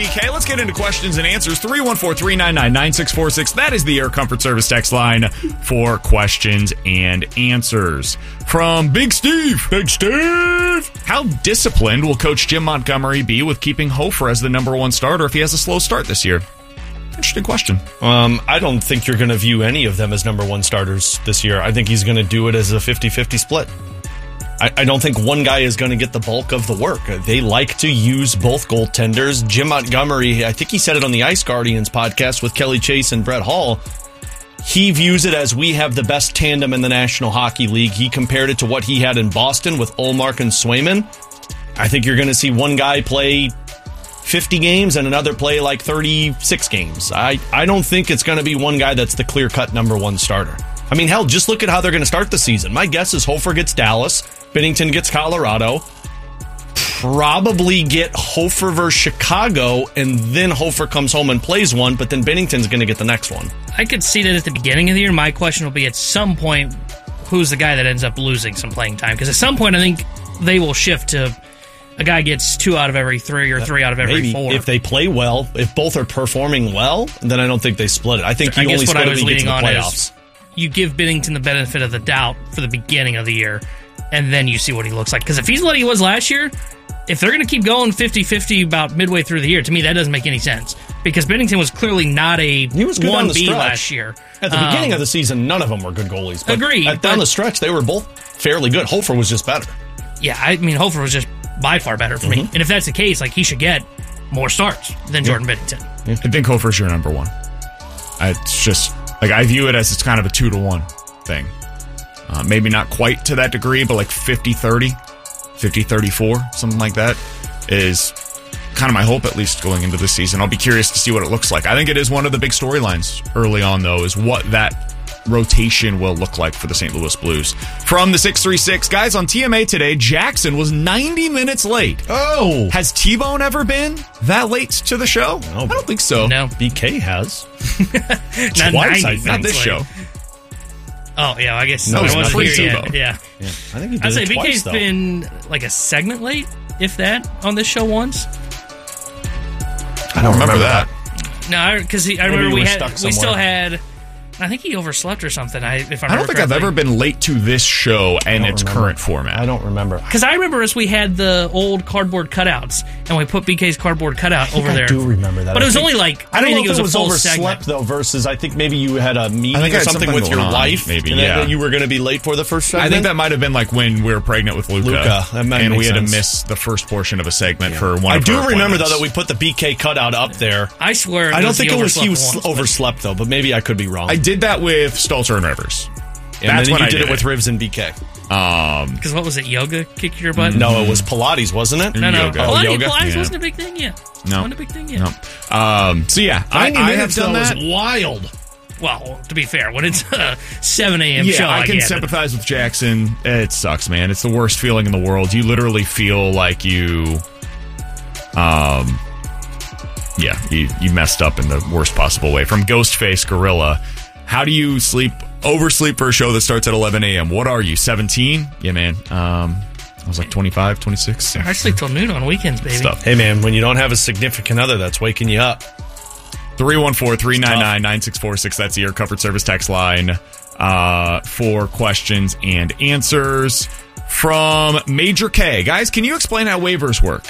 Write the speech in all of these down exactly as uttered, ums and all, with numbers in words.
Okay, let's get into questions and answers. three one four, three nine nine, nine six four six. That is the Air Comfort Service text line for questions and answers. From Big Steve. Big Steve! How disciplined will Coach Jim Montgomery be with keeping Hofer as the number one starter if he has a slow start this year? Interesting question. Um, I don't think you're going to view any of them as number one starters this year. I think he's going to do it as a fifty-fifty split. I, I don't think one guy is going to get the bulk of the work. They like to use both goaltenders. Jim Montgomery, I think he said it on the Ice Guardians podcast with Kelly Chase and Brett Hall. He views it as we have the best tandem in the National Hockey League. He compared it to what he had in Boston with Ullmark and Swayman. I think you're going to see one guy play fifty games and another play like thirty-six games. I, I don't think it's going to be one guy that's the clear-cut number one starter. I mean, hell, just look at how they're going to start the season. My guess is Hofer gets Dallas, Binnington gets Colorado, probably get Hofer versus Chicago, and then Hofer comes home and plays one, but then Binnington's going to get the next one. I could see that at the beginning of the year. My question will be at some point, who's the guy that ends up losing some playing time? Because at some point, I think they will shift to a guy gets two out of every three or three out of every Maybe. four. If they play well, if both are performing well, then I don't think they split it. I think you I only guess what split I it was when you get to leading the on playoffs. is you give Binnington the benefit of the doubt for the beginning of the year, and then you see what he looks like. Because if he's what he was last year, if they're going to keep going fifty-fifty about midway through the year, to me, that doesn't make any sense. Because Binnington was clearly not a He was good one down the B stretch. last year. At the Um, beginning of the season, none of them were good goalies. But Agreed, At, down but- the stretch, they were both fairly good. Hofer was just better. Yeah, I mean, Hofer was just by far better for me. Mhm. And if that's the case, like he should get more starts than Jordan Binnington. I think Hofer's your number one. It's just, like, I view it as it's kind of a two to one thing. Uh, maybe not quite to that degree, but like fifty thirty, fifty thirty-four, something like that is kind of my hope, at least going into this season. I'll be curious to see what it looks like. I think it is one of the big storylines early on, though, is what that rotation will look like for the Saint Louis Blues. From the six three six, guys, on T M A today, Jackson was ninety minutes late. Oh! Has T-Bone ever been that late to the show? No, I don't think so. No. B K has. Not Twice, ninety I think. Not this late. show. Oh, yeah, I guess No, I it's wasn't not here T-Bone. yet. Yeah. Yeah, I think he did I'd say it B K's twice, though. been like a segment late, if that, on this show once. I don't remember that. No, because I Maybe remember you we were had stuck we still somewhere. had. I think he overslept or something. I if I, I don't think I've ever been late to this show and don't its remember. current format. I don't remember. Because I remember as we had the old cardboard cutouts, and we put B K's cardboard cutout over I there. do remember that. But I it was think- only like I I don't don't know think if it was a full overslept segment. though. Versus, I think maybe you had a meeting I think I or had something something with your going on, wife, maybe, and that- yeah. that you were going to be late for the first segment. I think that might have been like when we were pregnant with Luca, Luca, that might and make we had sense. to miss the first portion of a segment for one. I of do our remember though appointments. that we put the B K cutout up there. I swear. I don't think it was he overslept was once, but- overslept though, but maybe I could be wrong. I did that with Stelzer and Rivers. and That's then when you I did did it with it. Rivs and B K. Um, Because what was it? Yoga kick your butt? No, it was Pilates, wasn't it? no, no. Yoga. Pilates, Oh, yoga? Pilates Yeah. wasn't a big thing yet. No. Wasn't a big thing yet. no. Um, so yeah, I, ninety I have minutes done though that. was wild. Well, to be fair, when it's a seven a.m. Yeah, show, I can get it. sympathize with Jackson. It sucks, man. It's the worst feeling in the world. You literally feel like you, um, yeah, you, you messed up in the worst possible way. From Ghostface Gorilla, how do you sleep, oversleep for a show that starts at eleven a.m.? What are you, seventeen? Yeah, man. Um, I was like twenty-five, twenty-six. I sleep till noon on weekends, baby. Stuff. Hey man, when you don't have a significant other that's waking you up. three one four, three nine nine, nine six four six. That's the Air Comfort Service text line uh, for questions and answers. From Major K. Guys, can you explain how waivers work?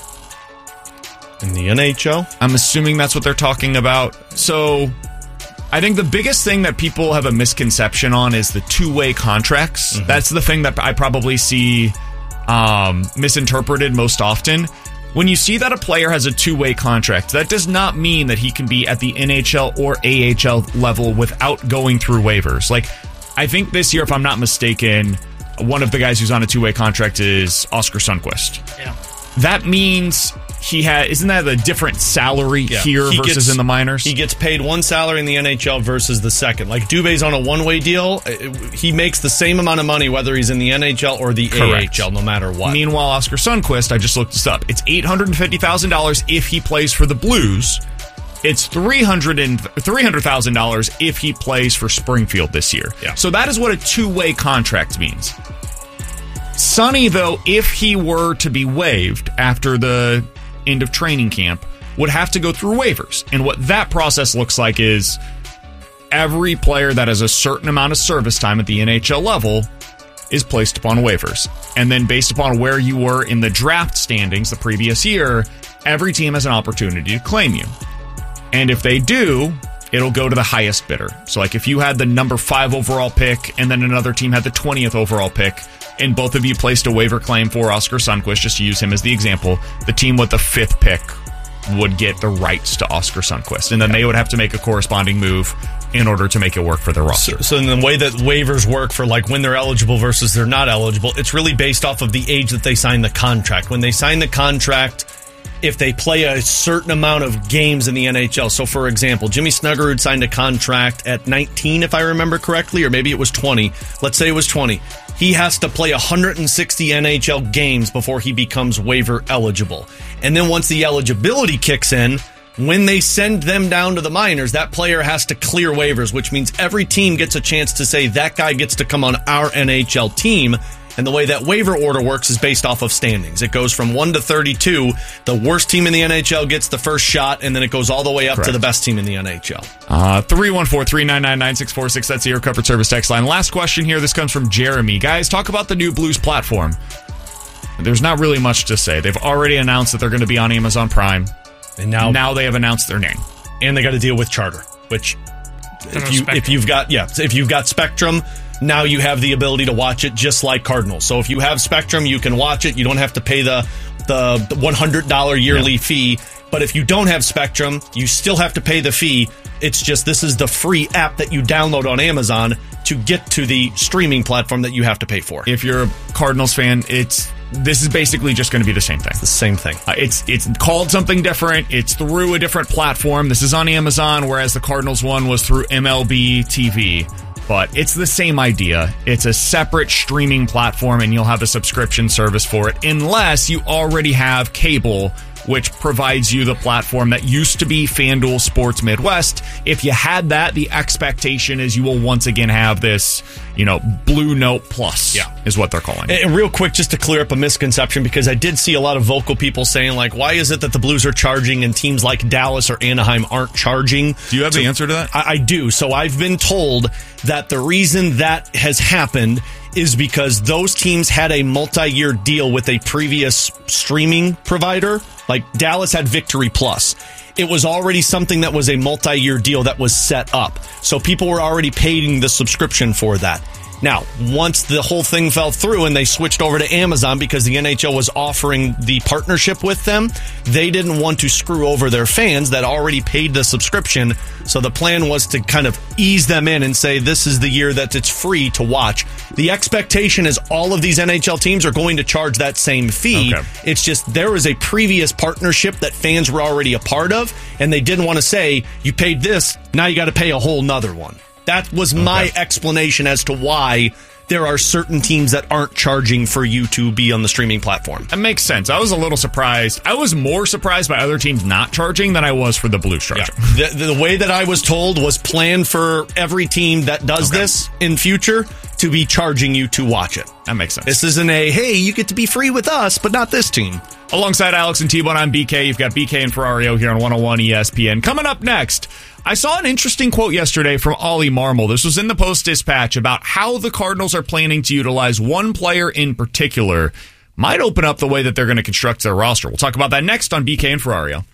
In the N H L? I'm assuming that's what they're talking about. So I think the biggest thing that people have a misconception on is the two-way contracts. Mm-hmm. That's the thing that I probably see um, misinterpreted most often. When you see that a player has a two-way contract, that does not mean that he can be at the N H L or A H L level without going through waivers. Like, I think this year, if I'm not mistaken, one of the guys who's on a two-way contract is Oscar Sundqvist. Yeah. That means he had, isn't that a different salary Yeah. here He versus gets- in the minors? He gets paid one salary in the N H L versus the second. Like Dubé's on a one-way deal. uh, He makes the same amount of money whether he's in the N H L or the Correct. A H L, no matter what. Meanwhile, Oscar Sundqvist, I just looked this up. It's eight hundred fifty thousand dollars if he plays for the Blues. It's three hundred thousand dollars if he plays for Springfield this year. Yeah. So that is what a two-way contract means. Sonny, though, if he were to be waived after the end of training camp, would have to go through waivers. And what that process looks like is every player that has a certain amount of service time at the N H L level is placed upon waivers. And then based upon where you were in the draft standings the previous year, every team has an opportunity to claim you. And if they do, it'll go to the highest bidder. So like if you had the number five overall pick and then another team had the twentieth overall pick and both of you placed a waiver claim for Oskar Sundqvist, just to use him as the example, the team with the fifth pick would get the rights to Oskar Sundqvist. And then they would have to make a corresponding move in order to make it work for their roster. So, so in the way that waivers work for like when they're eligible versus they're not eligible, it's really based off of the age that they sign the contract. When they sign the contract, if they play a certain amount of games in the N H L. So, for example, Jimmy Snuggerud signed a contract at nineteen, if I remember correctly, or maybe it was twenty. Let's say it was twenty. He has to play one hundred sixty N H L games before he becomes waiver eligible. And then once the eligibility kicks in, when they send them down to the minors, that player has to clear waivers, which means every team gets a chance to say that guy gets to come on our N H L team. And the way that waiver order works is based off of standings. It goes from one to thirty-two. The worst team in the N H L gets the first shot, and then it goes all the way up Correct. to the best team in the N H L. Uh, three one four, three nine nine, nine six four six. That's the Air Covered Service text line. Last question here. This comes from Jeremy. Guys, talk about the new Blues platform. There's not really much to say. They've already announced that they're going to be on Amazon Prime. And now, now they have announced their name. And they got to deal with Charter, which if, you, if you've got yeah, if you've got Spectrum, now you have the ability to watch it just like Cardinals. So if you have Spectrum, you can watch it. You don't have to pay the the one hundred dollars yearly yeah. fee. But if you don't have Spectrum, you still have to pay the fee. It's just this is the free app that you download on Amazon to get to the streaming platform that you have to pay for. If you're a Cardinals fan, it's this is basically just going to be the same thing. It's the same thing. Uh, it's it's called something different. It's through a different platform. This is on Amazon, whereas the Cardinals one was through M L B T V. But it's the same idea. It's a separate streaming platform, and you'll have a subscription service for it, unless you already have cable, which provides you the platform that used to be FanDuel Sports Midwest. If you had that, the expectation is you will once again have this, you know, Blue Note Plus, yeah. is what they're calling it. And real quick, just to clear up a misconception, because I did see a lot of vocal people saying, like, why is it that the Blues are charging and teams like Dallas or Anaheim aren't charging? Do you have so, the answer to that? I, I do. So I've been told that the reason that has happened is because those teams had a multi-year deal with a previous streaming provider. Like Dallas had Victory Plus. It was already something that was a multi-year deal that was set up. So people were already paying the subscription for that. Now, once the whole thing fell through and they switched over to Amazon because the N H L was offering the partnership with them, they didn't want to screw over their fans that already paid the subscription. So the plan was to kind of ease them in and say, this is the year that it's free to watch. The expectation is all of these N H L teams are going to charge that same fee. Okay. It's just there was a previous partnership that fans were already a part of, and they didn't want to say, you paid this, now you got to pay a whole nother one. That was my okay. explanation as to why there are certain teams that aren't charging for you to be on the streaming platform. That makes sense. I was a little surprised. I was more surprised by other teams not charging than I was for the Blues charging. Yeah. The, the way that I was told was planned for every team that does okay. this in future to be charging you to watch it. That makes sense. This isn't a, hey, you get to be free with us, but not this team. Alongside Alex and T-Bone, I'm B K. You've got B K and Ferrario here on one oh one E S P N. Coming up next, I saw an interesting quote yesterday from Ollie Marmol. This was in the Post-Dispatch about how the Cardinals are planning to utilize one player in particular. Might open up the way that they're going to construct their roster. We'll talk about that next on B K and Ferrario.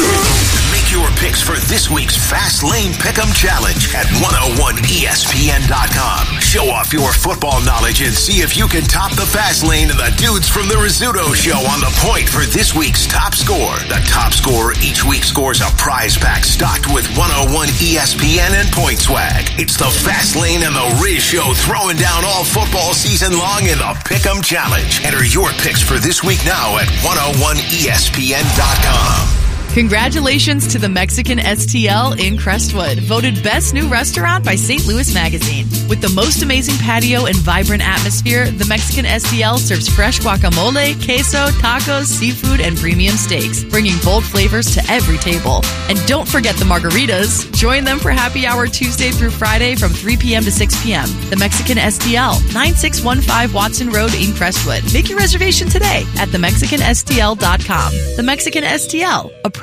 Make your picks for this week's Fast Lane Pick'em Challenge at one oh one E S P N dot com. Show off your football knowledge and see if you can top the Fast Lane and the dudes from the Rizzuto Show on the point for this week's top score. The top scorer each week scores a prize pack stocked with one oh one E S P N and Point Swag. It's the Fast Lane and the Riz Show throwing down all football season long in the Pick'em Challenge. Enter your picks for this week now at one oh one E S P N dot com. Congratulations to the Mexican S T L in Crestwood, voted Best New Restaurant by Saint Louis Magazine. With the most amazing patio and vibrant atmosphere, the Mexican S T L serves fresh guacamole, queso, tacos, seafood, and premium steaks, bringing bold flavors to every table. And don't forget the margaritas. Join them for happy hour Tuesday through Friday from three p.m. to six p.m. The Mexican S T L, nine six one five Watson Road in Crestwood. Make your reservation today at the mexican s t l dot com. The Mexican S T L, a proud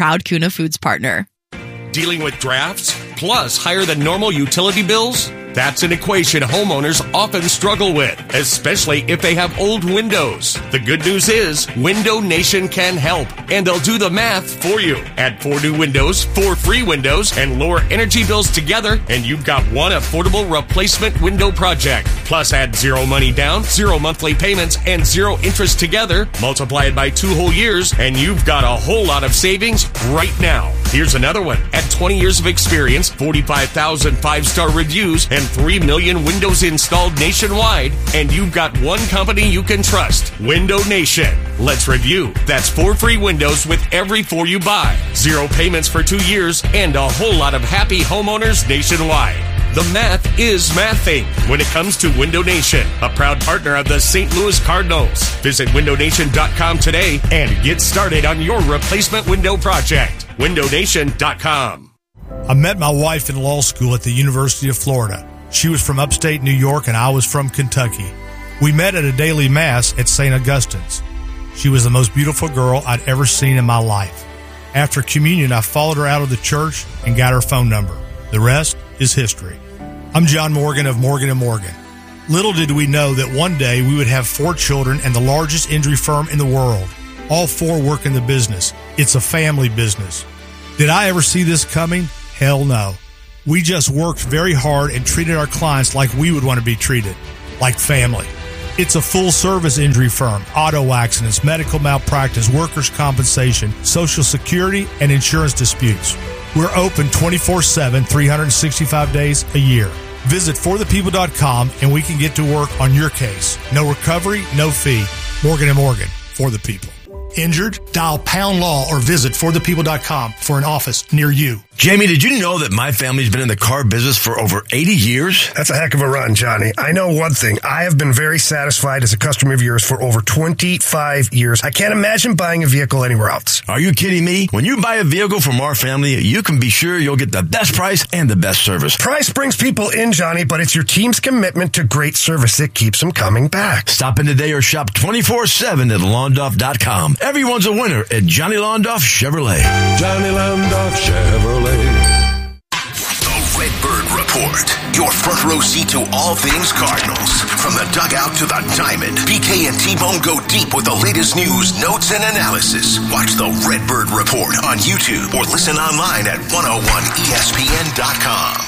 proud Kuna Foods partner. Dealing with drafts, plus higher than normal utility bills? That's an equation homeowners often struggle with, especially if they have old windows. The good news is Window Nation can help, and they'll do the math for you. Add four new windows, four free windows, and lower energy bills together, and you've got one affordable replacement window project. Plus add zero money down, zero monthly payments, and zero interest together. Multiply it by two whole years, and you've got a whole lot of savings right now. Here's another one. At twenty years of experience, forty-five thousand five-star reviews, and three million windows installed nationwide, and you've got one company you can trust, Window Nation. Let's review. That's four free windows with every four you buy, zero payments for two years, and a whole lot of happy homeowners nationwide. The math is mathing when it comes to Window Nation, a proud partner of the Saint Louis Cardinals. Visit window nation dot com today and get started on your replacement window project. window nation dot com. I met my wife in law school at the University of Florida. She was from upstate New York and I was from Kentucky. We met at a daily mass at Saint Augustine's. She was the most beautiful girl I'd ever seen in my life. After communion, I followed her out of the church and got her phone number. The rest is history. I'm John Morgan of Morgan and Morgan. Little did we know that one day we would have four children and the largest injury firm in the world. All four work in the business. It's a family business. Did I ever see this coming? Hell no. We just worked very hard and treated our clients like we would want to be treated, like family. It's a full-service injury firm, auto accidents, medical malpractice, workers' compensation, Social Security, and insurance disputes. We're open twenty-four seven, three hundred sixty-five days a year. Visit for the people dot com and we can get to work on your case. No recovery, no fee. Morgan and Morgan, for the people. Injured? Dial Pound Law or visit for the people dot com for an office near you. Jamie, did you know that my family's been in the car business for over eighty years? That's a heck of a run, Johnny. I know one thing. I have been very satisfied as a customer of yours for over twenty-five years. I can't imagine buying a vehicle anywhere else. Are you kidding me? When you buy a vehicle from our family, you can be sure you'll get the best price and the best service. Price brings people in, Johnny, but it's your team's commitment to great service that keeps them coming back. Stop in today or shop twenty-four seven at Londoff dot com. Everyone's a winner at Johnny Londoff Chevrolet. Johnny Londoff Chevrolet. The Redbird Report. Your front row seat to all things Cardinals. From the dugout to the diamond, B K and T-Bone go deep with the latest news, notes, and analysis. Watch the Redbird Report on YouTube or listen online at one oh one E S P N dot com.